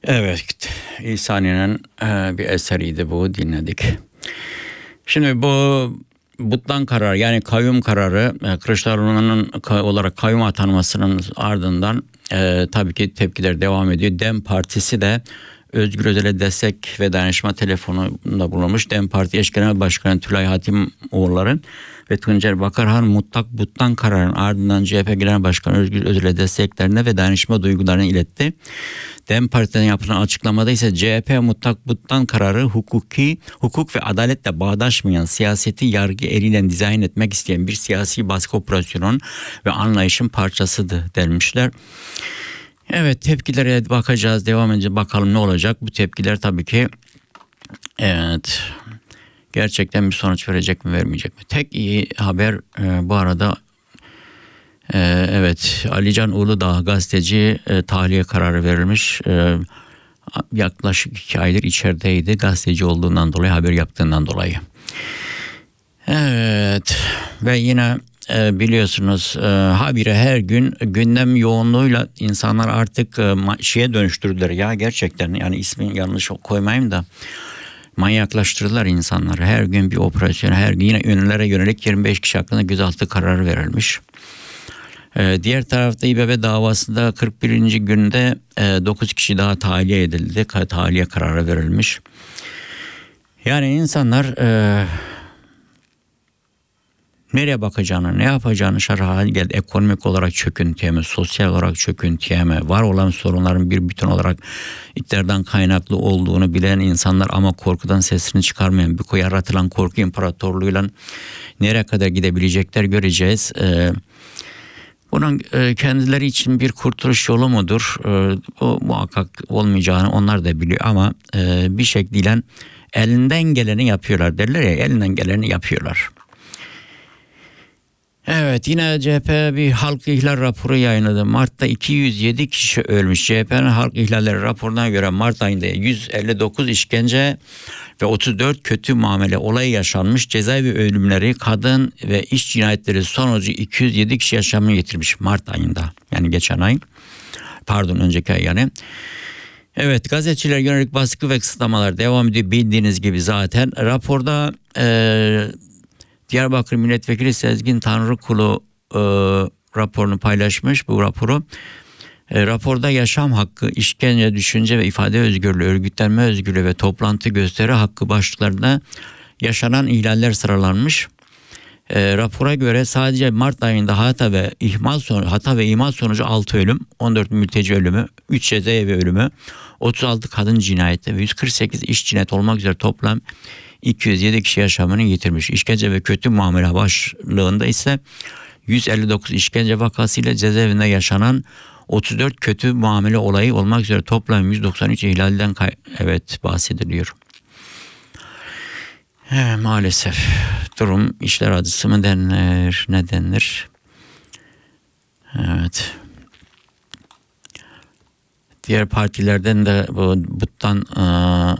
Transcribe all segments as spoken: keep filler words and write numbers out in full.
Evet, İhsani'nin e, bir eseriydi bu, dinledik. Şimdi bu butlan karar, yani kayyum kararı, e, Kılıçdaroğlu'nun ka- olarak kayyum atanmasının ardından e, tabii ki tepkiler devam ediyor. DEM Partisi de Özgür Özel'e destek ve danışma telefonunda bulunmuş. DEM Parti Eş Genel Başkanı Tülay Hatimoğulları ve Tuncer Bakarhan mutlak butlan kararın ardından C H P Genel Başkanı Özgür Özel'e desteklerini ve danışma duygularını iletti. DEM Parti'den yapılan açıklamada ise C H P mutlak butlan kararı hukuki, hukuk ve adaletle bağdaşmayan siyaseti yargı eliyle dizayn etmek isteyen bir siyasi baskı operasyonun ve anlayışın parçasıdır denmişler. Evet, tepkilere bakacağız, devam edeceğiz, bakalım ne olacak. Bu tepkiler tabii ki evet gerçekten bir sonuç verecek mi, vermeyecek mi? Tek iyi haber e, bu arada e, evet, Alican Uludağ gazeteci e, tahliye kararı verilmiş. E, yaklaşık iki aydır içerideydi, gazeteci olduğundan dolayı, haber yaptığından dolayı. Evet, ve yine e, biliyorsunuz e, habire her gün gündem yoğunluğuyla insanlar artık e, şeye dönüştürdüler ya, gerçekten, yani ismini yanlış koymayayım da manyaklaştırdılar insanları. Her gün bir operasyon, her gün yine ünlülere yönelik yirmi beş kişi hakkında gözaltı kararı verilmiş. Ee, diğer tarafta İBB davasında kırk birinci günde e, dokuz kişi daha tahliye edildi. Tahliye kararı verilmiş. Yani insanlar e, nereye bakacağını, ne yapacağını şaşırır hale geldi. Ekonomik olarak çöküntüye mi, sosyal olarak çöküntüye mi, var olan sorunların bir bütün olarak iktidardan kaynaklı olduğunu bilen insanlar ama korkudan sesini çıkarmayan, bir yaratılan korku imparatorluğuyla nereye kadar gidebilecekler göreceğiz. Ee, bunun e, kendileri için bir kurtuluş yolu mudur? E, o muhakkak olmayacağını onlar da biliyor ama e, bir şekilde elinden geleni yapıyorlar derler ya, elinden geleni yapıyorlar. Evet, yine C H P bir halk ihlal raporu yayınladı. Mart'ta iki yüz yedi kişi ölmüş. C H P'nin halk ihlalleri raporuna göre Mart ayında yüz elli dokuz işkence ve otuz dört kötü muamele olayı yaşanmış. Cezaevi ölümleri, kadın ve iş cinayetleri sonucu iki yüz yedi kişi yaşamını yitirmiş Mart ayında. Yani geçen ay. Pardon, önceki ay yani. Evet, gazeteciler yönelik baskı ve kısıtlamalar devam ediyor bildiğiniz gibi zaten. Raporda eee Diyarbakır Milletvekili Sezgin Tanrıkulu e, raporunu paylaşmış. Bu raporu e, raporda yaşam hakkı, işkence, düşünce ve ifade özgürlüğü, örgütlenme özgürlüğü ve toplantı gösteri hakkı başlıklarında yaşanan ihlaller sıralanmış. E, rapora göre sadece Mart ayında hata ve ihmal sonucu, hata ve ihmal sonucu altı ölüm, on dört mülteci ölümü, üç cezaevi ölümü, otuz altı kadın cinayeti ve yüz kırk sekiz iş cinayeti olmak üzere toplam iki yüz yedi kişi yaşamını yitirmiş. İşkence ve kötü muamele başlığında ise yüz elli dokuz işkence vakasıyla cezaevinde yaşanan otuz dört kötü muamele olayı olmak üzere toplam yüz doksan üç ihlalden kay- evet bahsediliyor. He, maalesef durum işler acısı mı denir, ne denir? Evet. Diğer partilerden de bu buttan ıı,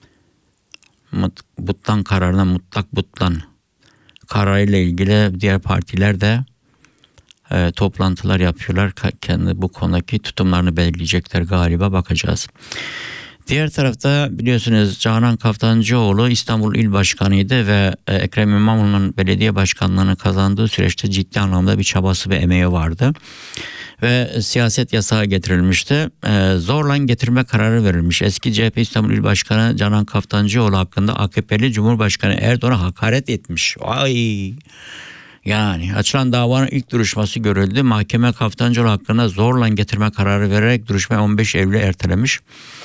butlan kararına, mutlak butlan kararıyla ilgili diğer partiler de e, toplantılar yapıyorlar. Kendi bu konudaki tutumlarını belirleyecekler galiba, bakacağız. Diğer tarafta biliyorsunuz Canan Kaftancıoğlu İstanbul İl Başkanıydı ve e, Ekrem İmamoğlu'nun belediye başkanlığını kazandığı süreçte ciddi anlamda bir çabası ve emeği vardı. Ve siyaset yasağı getirilmişti. Ee, zorla getirme kararı verilmiş. Eski C H P İstanbul İl Başkanı Canan Kaftancıoğlu hakkında A K P'li Cumhurbaşkanı Erdoğan'a hakaret etmiş. Vay! Yani açılan davanın ilk duruşması görüldü. Mahkeme Kaftancıoğlu hakkında zorla getirme kararı vererek duruşmayı on beş Eylül'e ertelemiş.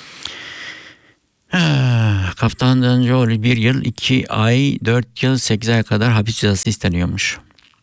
Kaftancıoğlu bir yıl, iki ay, dört yıl, sekiz ay kadar hapis cezası isteniyormuş.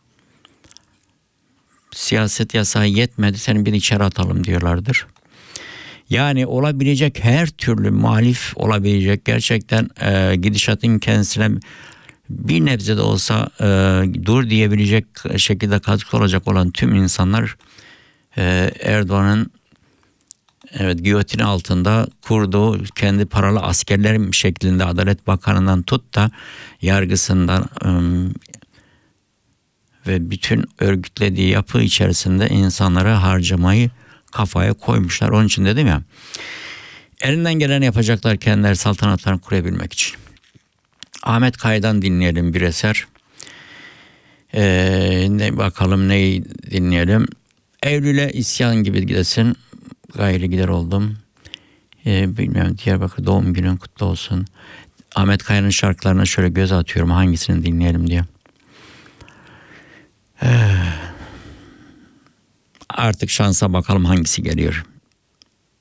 Siyaset yasağı yetmedi, seni bir içeri atalım diyorlardır. Yani olabilecek her türlü muhalif olabilecek, gerçekten e, gidişatın kendisine bir nebze de olsa e, dur diyebilecek şekilde katkı olacak olan tüm insanlar e, Erdoğan'ın evet giyotin altında kurduğu kendi paralı askerlerin şeklinde Adalet Bakanı'ndan tut da yargısından e, ve bütün örgütlediği yapı içerisinde insanlara harcamayı kafaya koymuşlar. Onun için dedim ya, Elinden geleni yapacaklar kendileri saltanatlarını kurabilmek için. Ahmet Kaya'dan dinleyelim bir eser. Ee, ne bakalım neyi dinleyelim. Eylül'e isyan gibi gidesin. Gayri gider oldum. Ee, bilmiyorum, Diyarbakır doğum günün kutlu olsun. Ahmet Kaya'nın şarkılarına şöyle göz atıyorum, hangisini dinleyelim diye. Ee, artık şansa bakalım hangisi geliyor.